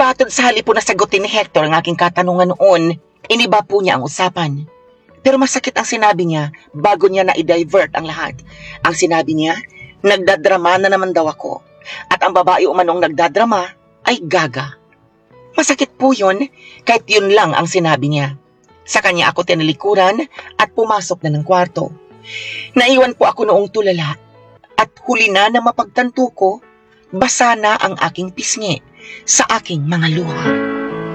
Matod sa halip po na sagutin ni Hector ang aking katanungan noon, iniba po niya ang usapan. Pero masakit ang sinabi niya bago niya na-divert ang lahat. Ang sinabi niya, nagdadrama na naman daw ako. At ang babae umanong nagdadrama ay Gaga. Masakit po yun, kahit yun lang ang sinabi niya. Sa kanya ako tinalikuran at pumasok na ng kwarto. Naiwan po ako noong tulala at huli na mapagtanto ko, basa na ang aking pisngi sa aking mga luha.